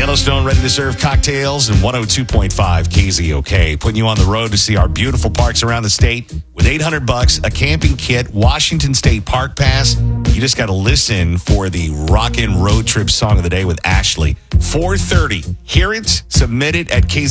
Yellowstone, ready to serve cocktails and 102.5 KZOK. Putting you on the road to see our beautiful parks around the state with $800, a camping kit, Washington State Park Pass. You just got to listen for the Rockin' Road Trip Song of the Day with Ashley. 4:30. Hear it, submit it at KZOK.